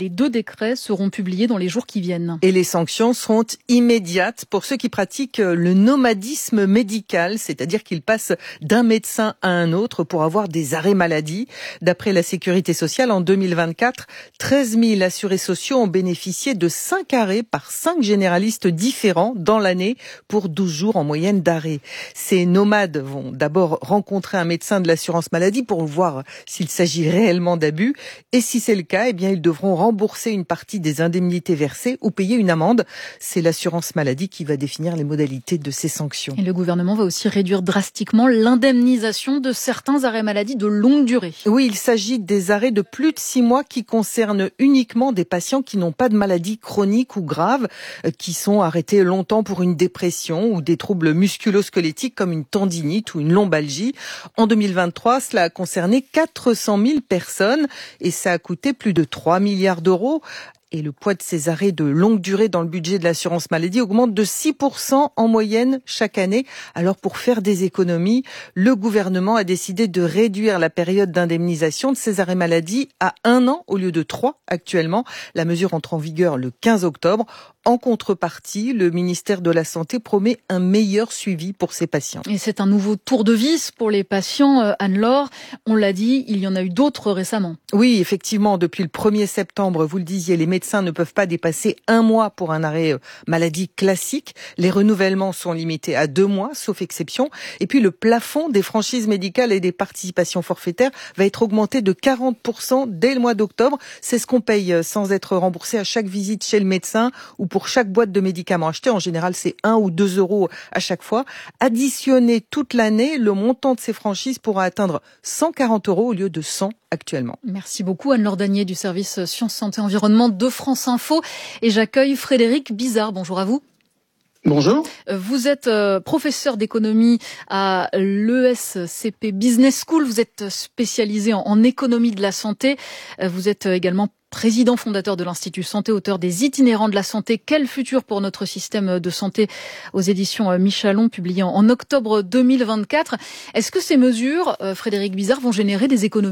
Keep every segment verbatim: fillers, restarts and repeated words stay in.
Les deux décrets seront publiés dans les jours qui viennent. Et les sanctions seront immédiates pour ceux qui pratiquent le nomadisme médical, c'est-à-dire qu'ils passent d'un médecin à un autre pour avoir des arrêts maladie. D'après la Sécurité sociale, en deux mille vingt-quatre, treize mille assurés sociaux ont bénéficié de cinq arrêts par cinq généralistes différents dans l'année pour douze jours en moyenne d'arrêt. Ces nomades vont d'abord rencontrer un médecin de l'assurance maladie pour voir s'il s'agit réellement d'abus. Et si c'est le cas, eh bien, ils devront rembourser une partie des indemnités versées ou payer une amende. C'est l'assurance maladie qui va définir les modalités de ces sanctions. Et le gouvernement va aussi réduire drastiquement l'indemnisation de certains arrêts maladie de longue durée. Oui, il s'agit des arrêts de plus de six mois qui concernent uniquement des patients qui n'ont pas de maladie chronique ou grave, qui sont arrêtés longtemps pour une dépression ou des troubles musculo-squelettiques comme une tendinite ou une lombalgie. En deux mille vingt-trois, cela a concerné quatre cent mille personnes et ça a coûté plus de trois milliards d'euros. Et le poids de ces arrêts de longue durée dans le budget de l'assurance maladie augmente de six pour cent en moyenne chaque année. Alors pour faire des économies, le gouvernement a décidé de réduire la période d'indemnisation de ces arrêts maladie à un an au lieu de trois actuellement. La mesure entre en vigueur le quinze octobre. En contrepartie, le ministère de la Santé promet un meilleur suivi pour ces patients. Et c'est un nouveau tour de vis pour les patients. Anne-Laure, on l'a dit, il y en a eu d'autres récemment. Oui, effectivement, depuis le premier septembre, vous le disiez, les médecins ne peuvent pas dépasser un mois pour un arrêt maladie classique. Les renouvellements sont limités à deux mois, sauf exception. Et puis le plafond des franchises médicales et des participations forfaitaires va être augmenté de quarante pour cent dès le mois d'octobre. C'est ce qu'on paye sans être remboursé à chaque visite chez le médecin ou pour chaque boîte de médicaments achetés. En général, c'est un ou deux euros à chaque fois. Additionné toute l'année, le montant de ces franchises pourra atteindre cent quarante euros au lieu de cent actuellement. Merci beaucoup Anne-Laure Danier du service Sciences, Santé, Environnement de France Info. Et j'accueille Frédéric Bizard. Bonjour à vous. Bonjour. Vous êtes professeur d'économie à l'E S C P Business School. Vous êtes spécialisé en, en économie de la santé. Vous êtes également président fondateur de l'Institut Santé, auteur des Itinérants de la santé. Quel futur pour notre système de santé aux éditions Michalon, publié en, en octobre deux mille vingt-quatre. Est-ce que ces mesures, Frédéric Bizard, vont générer des économies ?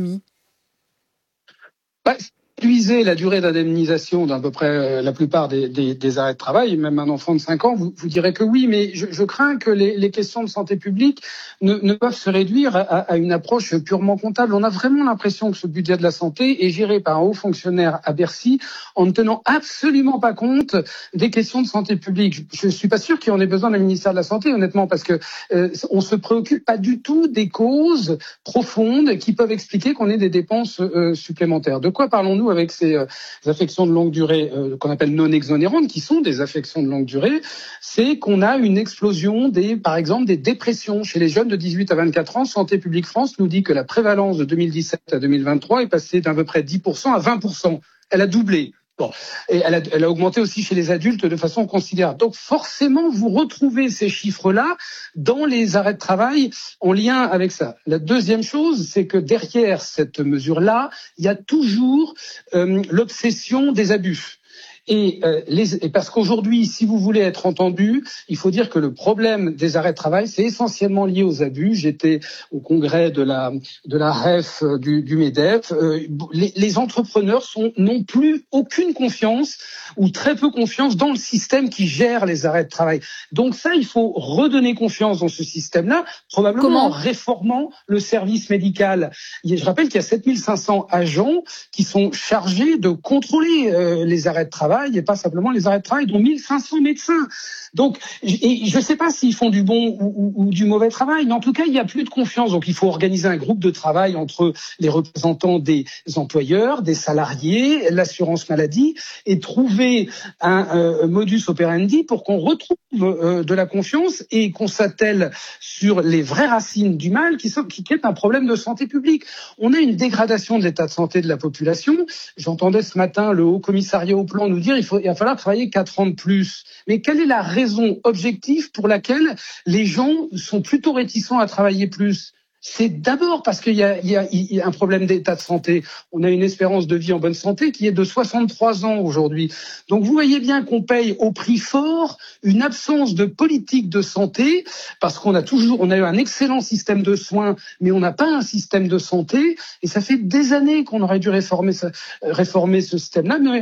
Bah, Réduisez la durée d'indemnisation d'à peu près la plupart des, des, des arrêts de travail, même un enfant de cinq ans, vous, vous direz que oui, mais je, je crains que les, les questions de santé publique ne, ne peuvent se réduire à, à une approche purement comptable. On a vraiment l'impression que ce budget de la santé est géré par un haut fonctionnaire à Bercy en ne tenant absolument pas compte des questions de santé publique. Je ne suis pas sûr qu'il y en ait besoin d'un ministère de la Santé, honnêtement, parce que euh, on se préoccupe pas du tout des causes profondes qui peuvent expliquer qu'on ait des dépenses euh, supplémentaires. De quoi parlons-nous avec ces euh, affections de longue durée euh, qu'on appelle non exonérantes, qui sont des affections de longue durée? C'est qu'on a une explosion des, par exemple, des dépressions chez les jeunes de dix-huit à vingt-quatre ans. Santé publique France nous dit que la prévalence de deux mille dix-sept à deux mille vingt-trois est passée d'à peu près dix pour cent à vingt pour cent. Elle a doublé. Bon. Et elle a, elle a augmenté aussi chez les adultes de façon considérable. Donc forcément, vous retrouvez ces chiffres-là dans les arrêts de travail en lien avec ça. La deuxième chose, c'est que derrière cette mesure-là, il y a toujours euh, l'obsession des abus. Et, euh, les, et parce qu'aujourd'hui, si vous voulez être entendu, il faut dire que le problème des arrêts de travail, c'est essentiellement lié aux abus. J'étais au congrès de la de la R E F du, du MEDEF. Euh, les, les entrepreneurs sont n'ont plus aucune confiance ou très peu confiance dans le système qui gère les arrêts de travail. Donc ça, il faut redonner confiance dans ce système-là, probablement Comment ? en réformant le service médical. Je rappelle qu'il y a sept mille cinq cents agents qui sont chargés de contrôler euh, les arrêts de travail. Et pas simplement les arrêts de travail, dont mille cinq cents médecins. Donc, et je ne sais pas s'ils font du bon ou, ou, ou du mauvais travail, mais en tout cas, il n'y a plus de confiance. Donc, il faut organiser un groupe de travail entre les représentants des employeurs, des salariés, l'assurance maladie, et trouver un euh, modus operandi pour qu'on retrouve euh, de la confiance et qu'on s'attelle sur les vraies racines du mal, qui, sont, qui est un problème de santé publique. On a une dégradation de l'état de santé de la population. J'entendais ce matin le Haut Commissariat au Plan nous dire il faut, il va falloir travailler quatre ans de plus. Mais quelle est la raison objective pour laquelle les gens sont plutôt réticents à travailler plus? C'est d'abord parce qu'il y a, il y a, il y a un problème d'état de santé. On a une espérance de vie en bonne santé qui est de soixante-trois ans aujourd'hui. Donc vous voyez bien qu'on paye au prix fort une absence de politique de santé, parce qu'on a toujours, on a eu un excellent système de soins, mais on n'a pas un système de santé. Et ça fait des années qu'on aurait dû réformer, ça, réformer ce système-là. Mais